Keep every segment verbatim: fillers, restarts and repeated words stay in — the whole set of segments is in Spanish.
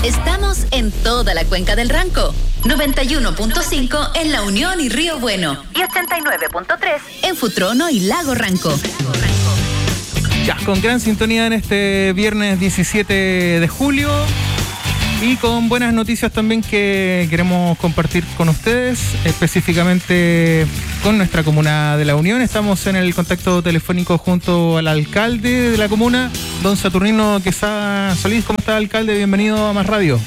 Estamos en toda la cuenca del Ranco. noventa y uno punto cinco en La Unión y Río Bueno. Y ochenta y nueve punto tres en Futrono y Lago Ranco. Ya, con gran sintonía en este viernes diecisiete de julio. Y con buenas noticias también que queremos compartir con ustedes, específicamente con nuestra comuna de La Unión. Estamos en el contacto telefónico junto al alcalde de la comuna, don Saturnino Quesada Solís. ¿Cómo está, alcalde? Bienvenido a Más Radio.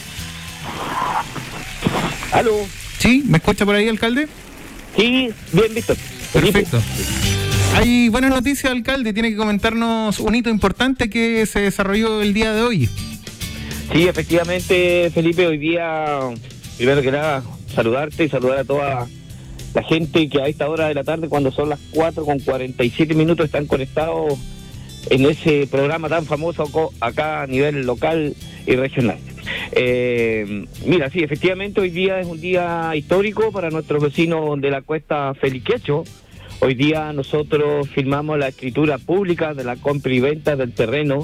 ¿Aló? ¿Sí? ¿Me escucha por ahí, alcalde? Sí, bien visto. Perfecto. Hay buenas noticias, alcalde. Tiene que comentarnos un hito importante que se desarrolló el día de hoy. Sí, efectivamente, Felipe, hoy día, primero que nada, saludarte y saludar a toda la gente que a esta hora de la tarde, cuando son las cuatro con cuarenta y siete minutos, están conectados en ese programa tan famoso acá a nivel local y regional. Eh, mira, sí, efectivamente, hoy día es un día histórico para nuestros vecinos de la Cuesta Feliquecho. Hoy día nosotros firmamos la escritura pública de la compra y venta del terreno.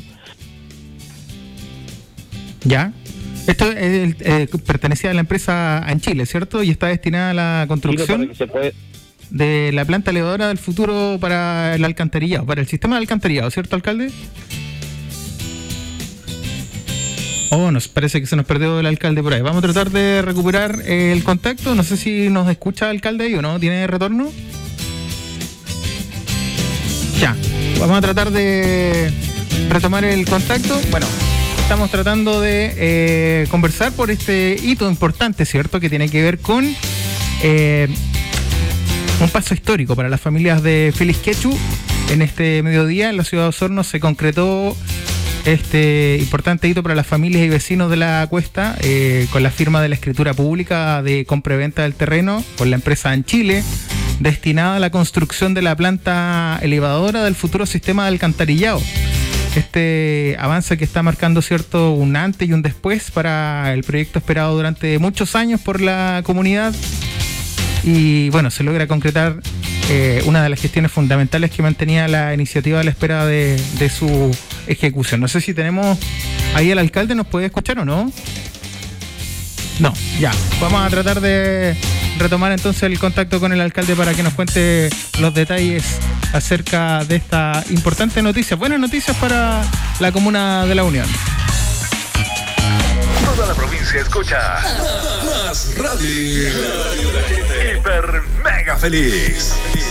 Ya. Esto eh, eh, pertenecía a la empresa Anchile, ¿cierto? Y está destinada a la construcción se puede... de la planta elevadora del futuro para el alcantarillado, para el sistema de alcantarillado, ¿cierto, alcalde? Oh, nos parece que se nos perdió el alcalde por ahí. Vamos a tratar de recuperar eh, el contacto. No sé si nos escucha el alcalde ahí o no. ¿Tiene retorno? Ya. Vamos a tratar de retomar el contacto. Bueno, estamos tratando de eh, conversar por este hito importante, ¿cierto? Que tiene que ver con eh, un paso histórico para las familias de Feliquecho. En este mediodía en la ciudad de Osorno se concretó este importante hito para las familias y vecinos de la Cuesta eh, con la firma de la escritura pública de compra y venta del terreno con la empresa Anchile, destinada a la construcción de la planta elevadora del futuro sistema de alcantarillado. Este avance que está marcando, cierto, un antes y un después para el proyecto esperado durante muchos años por la comunidad. Y bueno, se logra concretar eh, una de las gestiones fundamentales que mantenía la iniciativa a la espera de, de su ejecución. No sé si tenemos ahí al alcalde, ¿nos puede escuchar o no? No, ya. Vamos a tratar de retomar entonces el contacto con el alcalde para que nos cuente los detalles acerca de esta importante noticia. Buenas noticias para la comuna de La Unión. Toda la provincia escucha Más Radio. Hiper mega feliz.